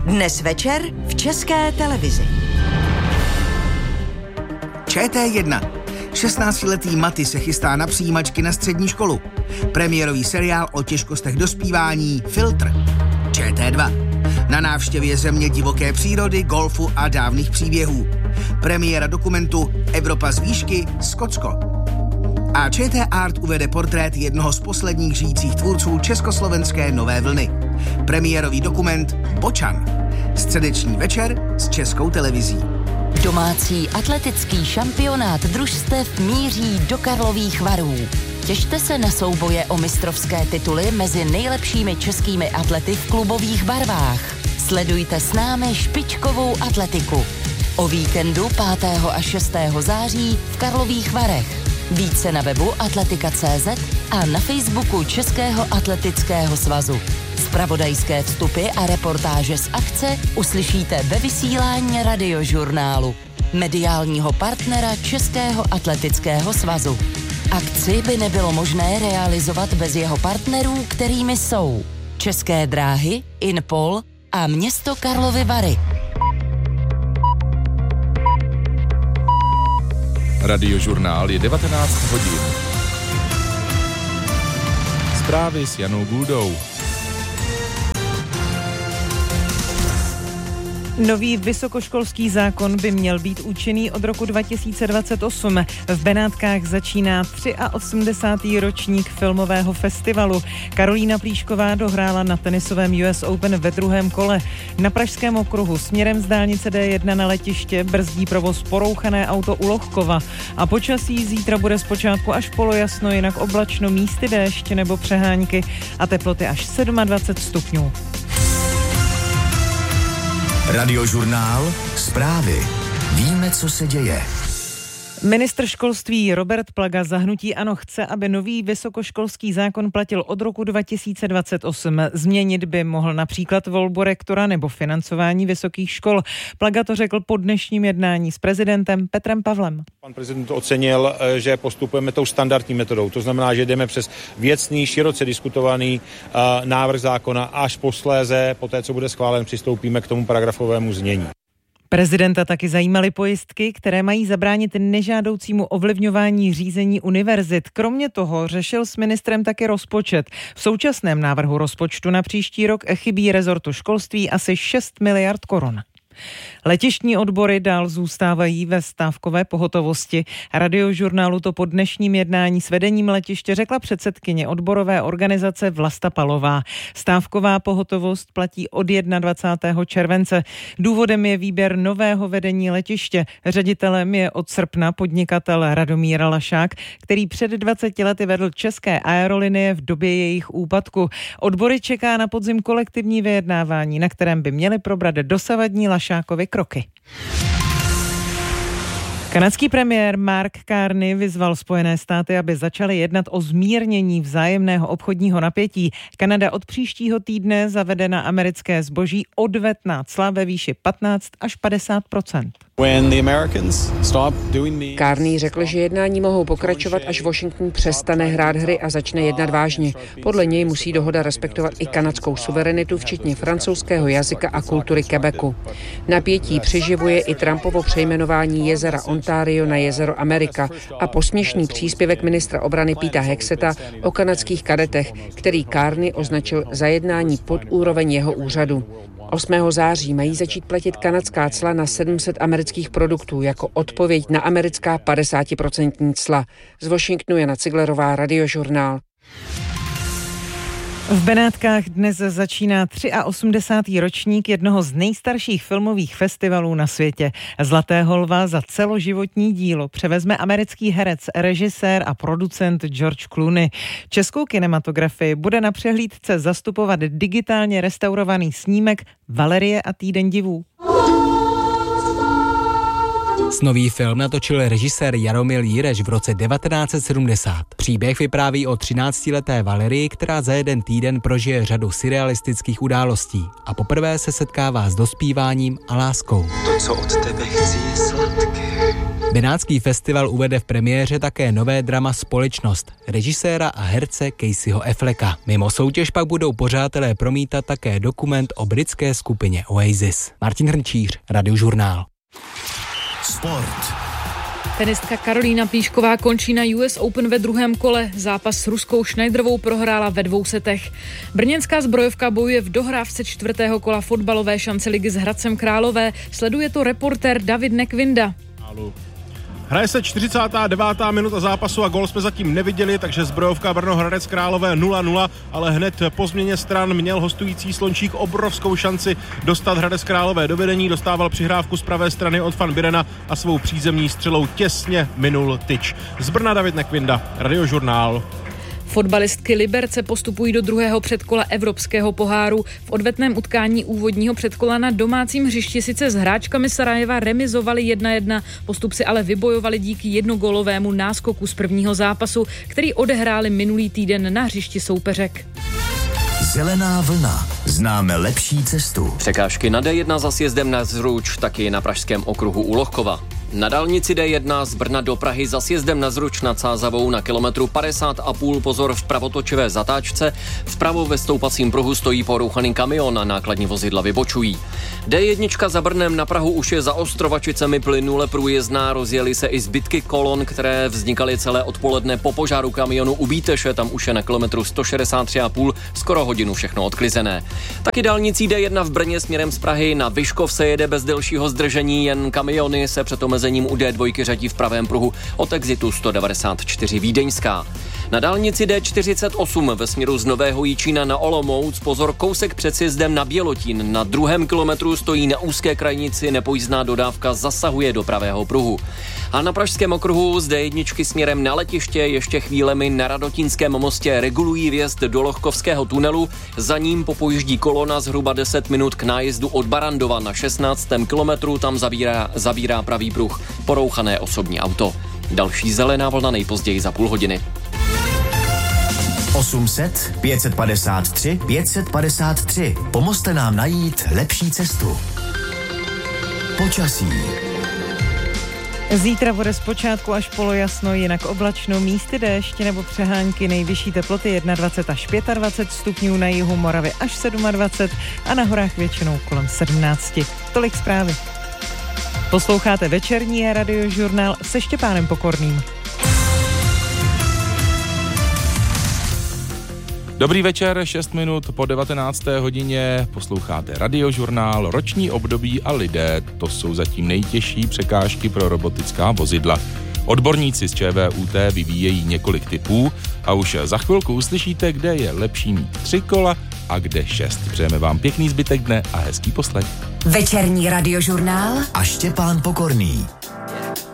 Dnes večer v České televizi. ČT1. 16letý Maty se chystá na přijímačky na střední školu. Premiérový seriál o těžkostech dospívání Filtr. ČT2. Na návštěvě země divoké přírody, golfu a dávných příběhů. Premiéra dokumentu Evropa z výšky, Skotsko. A ČT Art uvede portrét jednoho z posledních žijících tvůrců československé nové vlny. Premiérový dokument Bočan. Středeční večer s Českou televizí. Domácí atletický šampionát družstev míří do Karlových Varů. Těšte se na souboje o mistrovské tituly mezi nejlepšími českými atlety v klubových barvách. Sledujte s námi špičkovou atletiku. O víkendu 5. a 6. září v Karlových Varech. Více na webu atletika.cz a na Facebooku Českého atletického svazu. Zpravodajské vstupy a reportáže z akce uslyšíte ve vysílání Radiožurnálu, mediálního partnera Českého atletického svazu. Akci by nebylo možné realizovat bez jeho partnerů, kterými jsou České dráhy, Inpol a město Karlovy Vary. Radiožurnál je 19 hodin. Zprávy s Janou Guldou. Nový vysokoškolský zákon by měl být účinný od roku 2028. V Benátkách začíná 83. ročník filmového festivalu. Karolína Plíšková dohrála na tenisovém US Open ve druhém kole. Na Pražském okruhu směrem z dálnice D1 na letiště brzdí provoz porouchané auto u Lohkova. A počasí zítra bude zpočátku až polojasno, jinak oblačno, místy déšť nebo přehánky a teploty až 27 stupňů. Radiožurnál, zprávy. Víme, co se děje. Ministr školství Robert Plaga za hnutí ANO chce, aby nový vysokoškolský zákon platil od roku 2028. Změnit by mohl například volbu rektora nebo financování vysokých škol. Plaga to řekl po dnešním jednání s prezidentem Petrem Pavlem. Pan prezident ocenil, že postupujeme tou standardní metodou. To znamená, že jdeme přes věcný, široce diskutovaný návrh zákona, až posléze, poté co bude schválen, přistoupíme k tomu paragrafovému znění. Prezidenta taky zajímaly pojistky, které mají zabránit nežádoucímu ovlivňování řízení univerzit. Kromě toho řešil s ministrem taky rozpočet. V současném návrhu rozpočtu na příští rok chybí rezortu školství asi 6 miliard korun. Letištní odbory dál zůstávají ve stávkové pohotovosti. Radiožurnálu to po dnešním jednání s vedením letiště řekla předsedkyně odborové organizace Vlasta Palová. Stávková pohotovost platí od 21. července. Důvodem je výběr nového vedení letiště. Ředitelem je od srpna podnikatel Radomír Lašák, který před 20 lety vedl České aerolinie v době jejich úpadku. Odbory čeká na podzim kolektivní vyjednávání, na kterém by měli probrat dosavadní Lašákovy kroky. Kanadský premiér Mark Carney vyzval Spojené státy, aby začaly jednat o zmírnění vzájemného obchodního napětí. Kanada od příštího týdne zavede na americké zboží odvetná cla ve výši 15 až 50%. Carney řekl, že jednání mohou pokračovat, až Washington přestane hrát hry a začne jednat vážně. Podle něj musí dohoda respektovat i kanadskou suverenitu, včetně francouzského jazyka a kultury Quebecu. Napětí přeživuje i Trumpovo přejmenování jezera Ontario na jezero Amerika a posměšný příspěvek ministra obrany Peta Hexeta o kanadských kadetech, který Carney označil za jednání pod úroveň jeho úřadu. 8. září mají začít platit kanadská cla na 700 amerických produktů jako odpověď na americká 50% cla. Z Washingtonu Jana Ciglerová, Radiožurnál. V Benátkách dnes začíná 83. ročník jednoho z nejstarších filmových festivalů na světě. Zlatého lva za celoživotní dílo převezme americký herec, režisér a producent George Clooney. Českou kinematografii bude na přehlídce zastupovat digitálně restaurovaný snímek Valerie a týden divů. Snový film natočil režisér Jaromil Jireš v roce 1970. Příběh vypráví o 13leté Valerii, která za jeden týden prožije řadu surrealistických událostí a poprvé se setkává s dospíváním a láskou. To, co od tebe chci, je sladké. Benátský festival uvede v premiéře také nové drama Společnost režiséra a herce Caseyho Afflecka. Mimo soutěž pak budou pořadatelé promítat také dokument o britské skupině Oasis. Martin Hrnčíř, Radiožurnál. Sport. Tenistka Karolína Plíšková končí na US Open ve druhém kole. Zápas s Ruskou Schneiderovou prohrála ve 2 setech. Brněnská zbrojovka bojuje v dohrávce 4. kola fotbalové šance ligy s Hradcem Králové. Sleduje to reportér David Nekvinda. Hraje se 49. minuta zápasu a gól jsme zatím neviděli, takže zbrojovka Brno Hradec Králové 0-0, ale hned po změně stran měl hostující Slončík obrovskou šanci dostat Hradec Králové do vedení, dostával přihrávku z pravé strany od Van Birena a svou přízemní střelou těsně minul tyč. Z Brna David Nekvinda, Radiožurnál. Fotbalistky Liberce postupují do druhého předkola Evropského poháru. V odvetném utkání úvodního předkola na domácím hřišti sice s hráčkami Sarajeva remizovali 1-1, postup si ale vybojovali díky jednogólovému náskoku z prvního zápasu, který odehráli minulý týden na hřišti soupeřek. Zelená vlna. Známe lepší cestu. Překážky na D1 za sjezdem na Zruč, taky na pražském okruhu u Lohkova. Na dálnici D1 z Brna do Prahy za sjezdem na Zruč nad Sázavou na kilometru 50,5 pozor v pravotočivé zatáčce. Vpravo ve stoupacím pruhu stojí porouchaný kamion a nákladní vozidla vybočují. D1 za Brnem na Prahu už je za Ostrovačicemi plynule průjezdná, rozjeli se i zbytky kolon, které vznikaly celé odpoledne po požáru kamionu u Bíteše, tam už je na kilometru 163,5 skoro hodinu všechno odklizené. Taky dálnicí D1 v Brně směrem z Prahy na Vyškov se jede bez delšího zdržení, jen kamiony se před omezením u D2 řadí v pravém pruhu od exitu 194 Vídeňská. Na dálnici D48 ve směru z Nového Jičína na Olomouc pozor kousek před sjezdem na Bělotín. Na druhém kilometru stojí na úzké krajnici nepojízdná dodávka, zasahuje do pravého pruhu. A na pražském okruhu z D1 směrem na letiště ještě chvílemi na Radotínském mostě regulují vjezd do Lohkovského tunelu. Za ním popojíždí kolona zhruba 10 minut k nájezdu od Barandova na 16. kilometru, tam zabírá pravý pruh porouchané osobní auto. Další zelená vlna nejpozději za půl hodiny. 800 553 553. Pomozte nám najít lepší cestu. Počasí. Zítra bude zpočátku až polojasno, jinak oblačno, místy déšť nebo přehánky, nejvyšší teploty 21 až 25 stupňů, na jihu Moravy až 27 a na horách většinou kolem 17. Tolik zprávy. Posloucháte večerní Radiožurnál se Štěpánem Pokorným. Dobrý večer, 6 minut po 19. hodině, posloucháte Radiožurnál, roční období a lidé, to jsou zatím nejtěžší překážky pro robotická vozidla. Odborníci z ČVUT vyvíjejí několik typů a už za chvilku uslyšíte, kde je lepší mít 3 kola a kde 6. Přejeme vám pěkný zbytek dne a hezký poslech. Večerní Radiožurnál a Štěpán Pokorný.